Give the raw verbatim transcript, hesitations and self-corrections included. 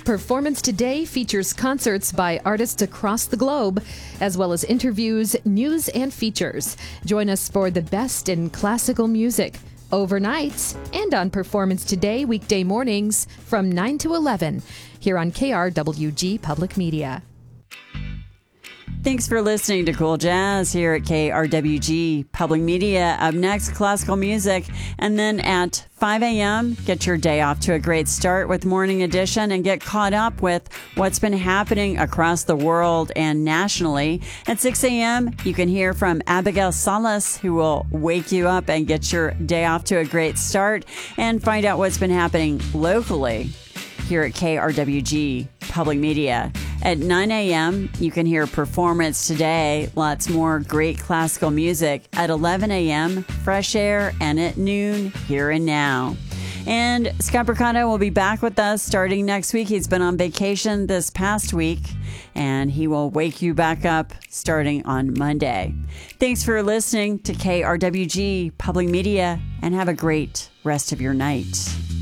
Performance Today features concerts by artists across the globe, as well as interviews, news, and features. Join us for the best in classical music, overnights, and on Performance Today weekday mornings from nine to eleven here on K R W G Public Media. Thanks for listening to Cool Jazz here at K R W G Public Media. Up next, classical music. And then at five a.m., get your day off to a great start with Morning Edition and get caught up with what's been happening across the world and nationally. At six a.m., you can hear from Abigail Salas, who will wake you up and get your day off to a great start and find out what's been happening locally here at K R W G Public Media. At nine a.m., you can hear Performance Today, lots more great classical music. At eleven a.m., Fresh Air, and at noon, Here and Now. And Scott Bricado will be back with us starting next week. He's been on vacation this past week, and he will wake you back up starting on Monday. Thanks for listening to K R W G Public Media, and have a great rest of your night.